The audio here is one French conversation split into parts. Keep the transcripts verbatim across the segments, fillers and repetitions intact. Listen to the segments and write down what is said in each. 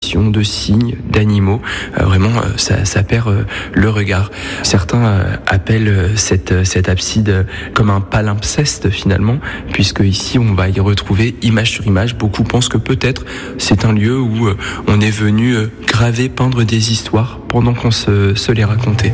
végétation, de signes, d'animaux. Euh, vraiment, euh, ça, ça perd euh, le regard. Certains euh, appellent cette, cette abside comme un palimpseste finalement, puisque ici on va y retrouver image sur image. Beaucoup pensent que peut-être c'est un lieu où euh, on est venu euh, graver, peindre des histoires pendant qu'on se, se les racontait.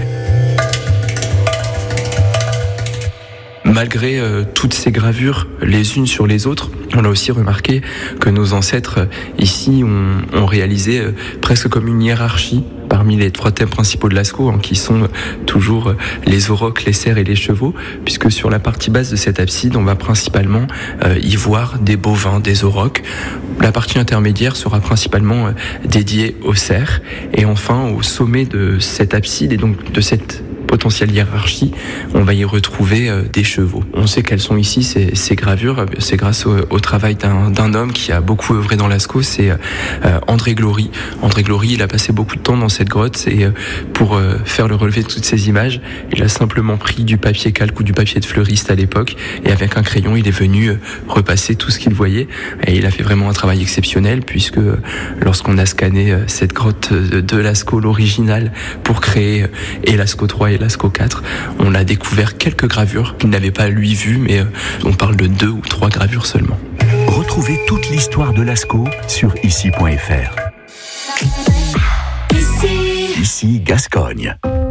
Malgré euh, toutes ces gravures les unes sur les autres, on a aussi remarqué que nos ancêtres euh, ici ont, ont réalisé euh, presque comme une hiérarchie parmi les trois thèmes principaux de Lascaux, hein, qui sont euh, toujours euh, les aurochs, les cerfs et les chevaux, puisque sur la partie basse de cette abside, on va principalement euh, y voir des bovins, des aurochs. La partie intermédiaire sera principalement euh, dédiée aux cerfs, et enfin au sommet de cette abside et donc de cette potentielle hiérarchie, on va y retrouver euh, des chevaux. On sait quelles sont ici ces, ces gravures, c'est grâce au, au travail d'un, d'un homme qui a beaucoup œuvré dans Lascaux, c'est euh, André Glory. André Glory, il a passé beaucoup de temps dans cette grotte et euh, pour euh, faire le relevé de toutes ces images, il a simplement pris du papier calque ou du papier de fleuriste à l'époque et avec un crayon, il est venu euh, repasser tout ce qu'il voyait et il a fait vraiment un travail exceptionnel puisque euh, lorsqu'on a scanné euh, cette grotte de, de Lascaux, l'original, pour créer euh, et Lascaux trois et Lascaux quatre, on a découvert quelques gravures qu'il n'avait pas lui vues, mais euh, on parle de deux ou trois gravures seulement. Retrouvez toute l'histoire de Lascaux sur ici point f r. Ici, Gascogne.